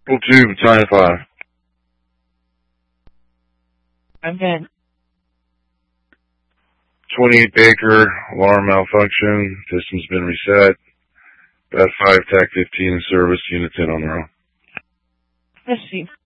Full 2, Battalion 5. I'm in. 28 Baker, alarm malfunction, system's been reset. Bat 5, TAC 15 in service, unit 10 on the row. Let's see.